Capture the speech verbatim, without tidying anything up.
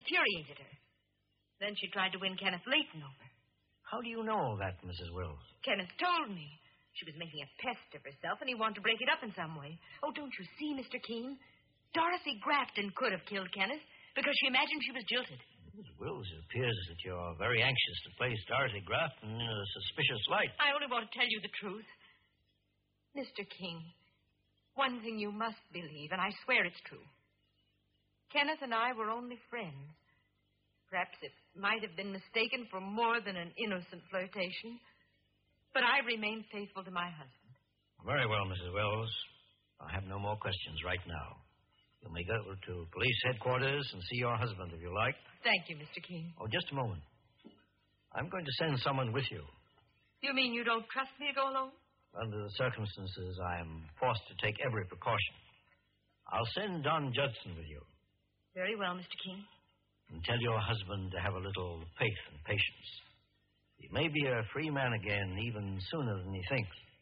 infuriated her. Then she tried to win Kenneth Layton over. How do you know that, Missus Wills? Kenneth told me. She was making a pest of herself, and he wanted to break it up in some way. Oh, don't you see, Mister Keene? Dorothy Grafton could have killed Kenneth because she imagined she was jilted. Missus Wills, it appears that you're very anxious to place Dorothy Grafton in a suspicious light. I only want to tell you the truth. Mister Keene, one thing you must believe, and I swear it's true. Kenneth and I were only friends. Perhaps it might have been mistaken for more than an innocent flirtation. But I remain faithful to my husband. Very well, Missus Wills. I have no more questions right now. You may go to police headquarters and see your husband if you like. Thank you, Mister Keene. Oh, just a moment. I'm going to send someone with you. You mean you don't trust me to go alone? Under the circumstances, I am forced to take every precaution. I'll send Don Judson with you. Very well, Mister Keene. And tell your husband to have a little faith and patience. He may be a free man again even sooner than he thinks.